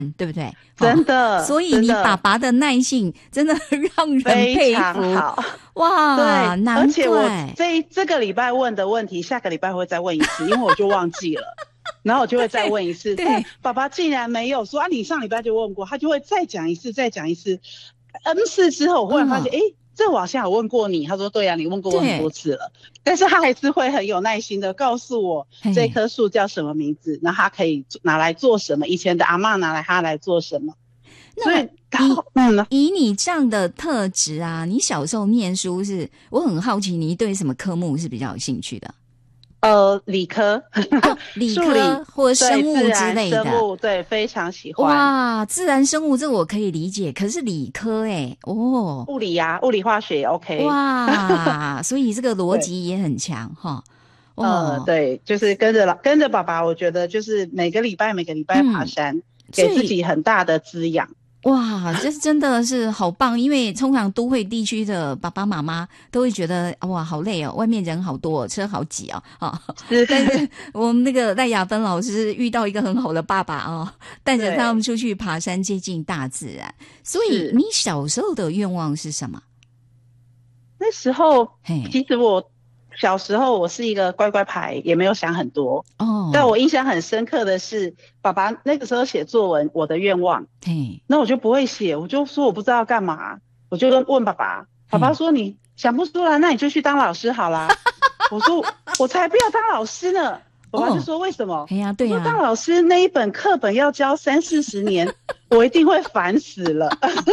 对不对？ 真的， 所以你爸爸的耐性真的让人佩非服。 常好。 哇， 对， 难而且我怪这个礼拜问的问题，下个礼拜会再问一次，因为我就忘记了。然后我就会再问一次，但爸爸竟然没有说你上礼拜就问过，他就会再讲一次，再讲一次。N 次之后，我忽然发现，这我好像有问过你。他说对啊，你问过我很多次了。但是他还是会很有耐心的告诉我这棵树叫什么名字，然后他可以拿来做什么，以前的阿嬷拿来他来做什么。所以以你这样的特质啊，你小时候念书我很好奇，你对什么科目是比较有兴趣的？ 理科， 理科或生物之类的， 生物对，非常喜欢。 哇，自然生物这我可以理解，可是理科物理啊，物理化学也 OK。 哇，所以这个逻辑也很强哈。 对，就是跟着爸爸，我觉得就是每个礼拜爬山，给自己很大的滋养。 哇，这真的是好棒！因为通常都会地区的爸爸妈妈都会觉得哇，好累哦，外面人好多，车好挤哦。但是我们那个赖雅芬老师遇到一个很好的爸爸带着他们出去爬山，接近大自然。所以你小时候的愿望是什么？ 那时候其实我小时候我是一个乖乖牌，也没有想很多但我印象很深刻的是，爸爸那个时候写作文，我的愿望，那我就不会写，我就说我不知道干嘛，我就问爸爸，爸爸说你想不出来，那你就去当老师好啦。我说我才不要当老师呢。爸爸就说为什么？ 对呀， 说当老师那一本课本要教30-40年，我一定会烦死了。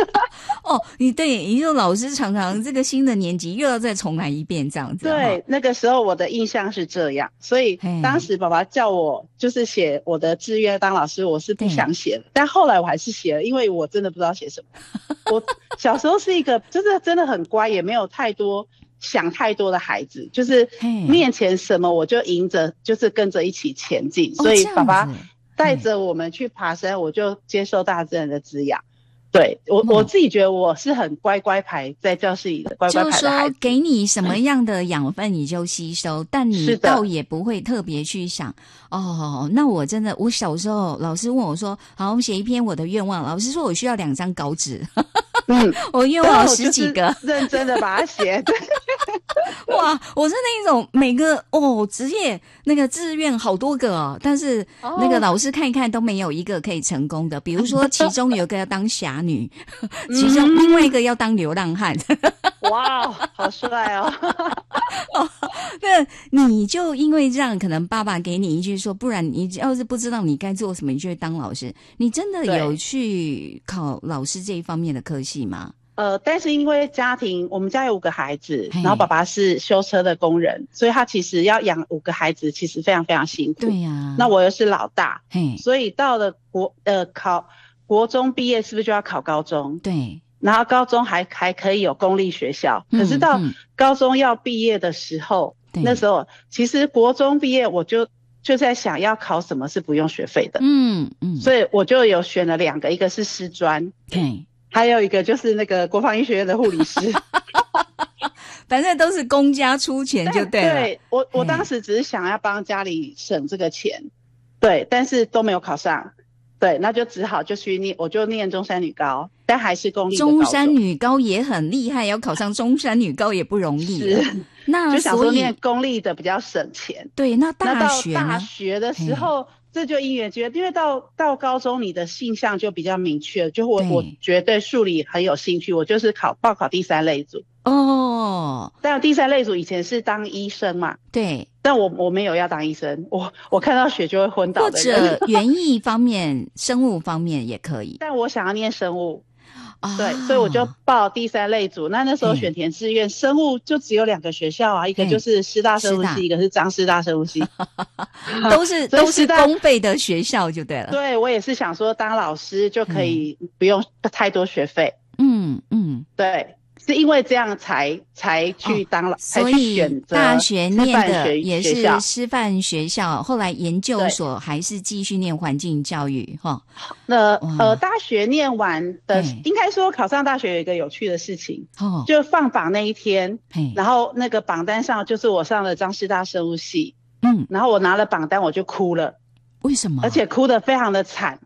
你说老师常常这个新的年级又要再重来一遍这样子。 对，那个时候我的印象是这样，所以当时爸爸叫我就是写我的志愿当老师，我是不想写的，但后来我还是写了，因为我真的不知道写什么。我小时候是一个就是真的很乖，也没有想太多的孩子，就是面前什么我就迎着，就是跟着一起前进。所以爸爸带着我们去爬山，我就接受大自然的滋养。对，我自己觉得我是很乖乖牌，在教室里的乖乖牌的孩子。 就是说给你什么样的养分你就吸收，但你倒也不会特别去想那我真的，我小时候老师问我说好，我写一篇我的愿望，老师说我需要2张稿纸我愿望有10几个， 认真的把它写哇，我是那一种每个职业那个志愿好多个但是那个老师看一看都没有一个可以成功的。比如说其中有一个要当侠女其中另外一个要当流浪汉哇，好帅哦那你就因为这样，可能爸爸给你一句说，不然你要是不知道你该做什么，你就会当老师。你真的有去考老师这一方面的科系吗？ 但是因为我们家有5个孩子，然后爸爸是修车的工人，所以他其实要养5个孩子，其实非常非常辛苦。 对呀， 那我又是老大，所以到了国中毕业是不是就要考高中？ 对。 然后高中还可以有公立学校，可是到高中要毕业的时候，那时候其实国中毕业我就在想要考什么是不用学费的，所以我就有选了2个，一个是师专，还有一个就是那个国防医学院的护理师反正都是公家出钱就对了。 对，我当时只是想要帮家里省这个钱，对，但是都没有考上。对，那就只好我就念中山女高，但还是公立的高中。 中山女高也很厉害，要考上中山女高也不容易。 是， 那就想说念公立的比较省钱。 对，那大学的时候，这就因缘际会，因为到高中你的性向就比较明确，就我绝对数理很有兴趣，我就是报考第3类组。但第3类组以前是当医生嘛， 对， 但我没有要当医生，我看到血就会昏倒的人。 或者园艺方面生物方面也可以， 但我想要念生物对，所以我就报第3类组。那时候选填志愿，生物就只有2个学校啊，一个就是师大生物系，一个是彰师大生物系都是公费的学校就对了。 对，我也是想说当老师就可以不用太多学费。对，是因为这样才去当才去选择大学念的也是师范学校，后来研究所还是继续念环境教育大学念完的，应该说考上大学有一个有趣的事情就放榜那一天，然后那个榜单上就是我上了彰师大生物系，然后我拿了榜单我就哭了。 为什么？ 而且哭得非常的惨。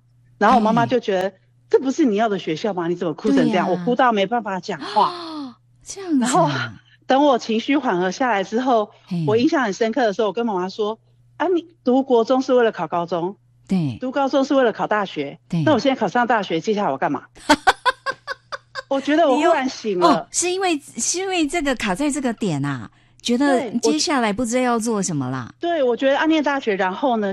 然后我妈妈就觉得这不是你要的学校吗？你怎么哭成这样？我哭到没办法讲话。 这样子。 然后等我情绪缓和下来之后，我印象很深刻的时候，我跟妈妈说啊，你读国中是为了考高中， 对， 读高中是为了考大学， 对， 那我现在考上大学，接下来我干嘛？我觉得我忽然醒了， 是因为这个卡在这个点啊，觉得接下来不知道要做什么啦。 对，我觉得念大学，然后呢